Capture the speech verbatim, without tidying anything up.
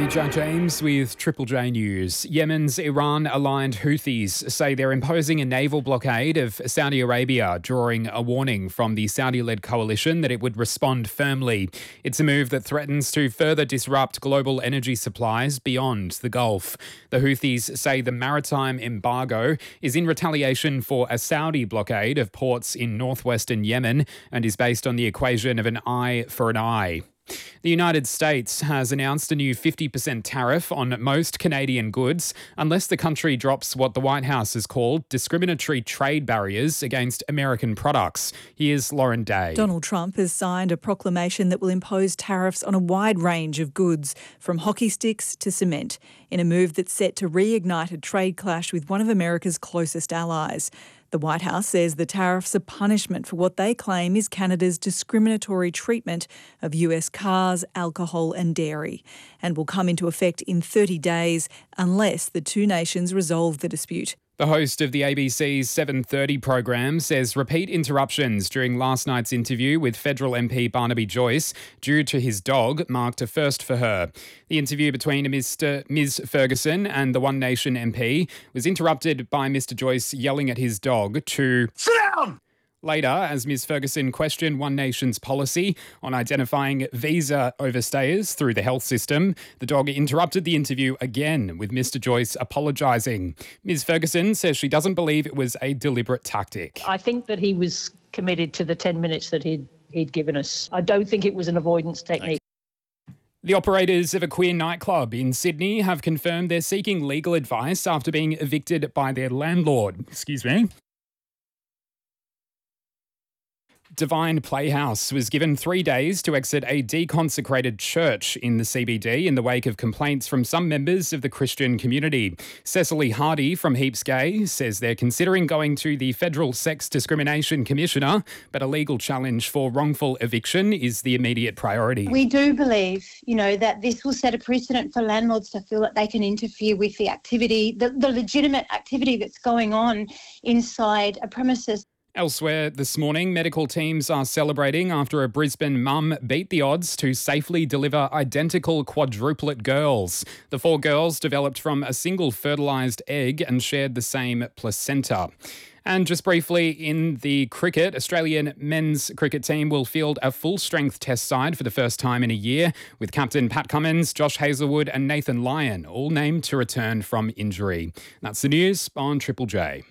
Jack James with Triple J News. Yemen's Iran-aligned Houthis say they're imposing a naval blockade of Saudi Arabia, drawing a warning from the Saudi-led coalition that it would respond firmly. It's a move that threatens to further disrupt global energy supplies beyond the Gulf. The Houthis say the maritime embargo is in retaliation for a Saudi blockade of ports in northwestern Yemen and is based on the equation of an eye for an eye. The United States has announced a new fifty percent tariff on most Canadian goods unless the country drops what the White House has called discriminatory trade barriers against American products. Here's Lauren Day. Donald Trump has signed a proclamation that will impose tariffs on a wide range of goods, from hockey sticks to cement, in a move that's set to reignite a trade clash with one of America's closest allies. The White House says the tariffs are punishment for what they claim is Canada's discriminatory treatment of U S cars, alcohol and dairy, and will come into effect in thirty days unless the two nations resolve the dispute. The host of the A B C's seven thirty program says repeat interruptions during last night's interview with federal M P Barnaby Joyce due to his dog marked a first for her. The interview between Mister Miz Ferguson and the One Nation M P was interrupted by Mister Joyce yelling at his dog to sit down. Later, as Miz Ferguson questioned One Nation's policy on identifying visa overstayers through the health system, the dog interrupted the interview again, with Mister Joyce apologising. Miz Ferguson says she doesn't believe it was a deliberate tactic. I think that he was committed to the ten minutes that he'd, he'd given us. I don't think it was an avoidance technique. The operators of a queer nightclub in Sydney have confirmed they're seeking legal advice after being evicted by their landlord. Excuse me. Divine Playhouse was given three days to exit a deconsecrated church in the C B D in the wake of complaints from some members of the Christian community. Cecily Hardy from Heaps Gay says they're considering going to the Federal Sex Discrimination Commissioner, but a legal challenge for wrongful eviction is the immediate priority. We do believe, you know, that this will set a precedent for landlords to feel that they can interfere with the activity, the, the legitimate activity that's going on inside a premises. Elsewhere this morning, medical teams are celebrating after a Brisbane mum beat the odds to safely deliver identical quadruplet girls. The four girls developed from a single fertilised egg and shared the same placenta. And just briefly, in the cricket, Australian men's cricket team will field a full-strength test side for the first time in a year, with captain Pat Cummins, Josh Hazlewood and Nathan Lyon all named to return from injury. That's the news on Triple J.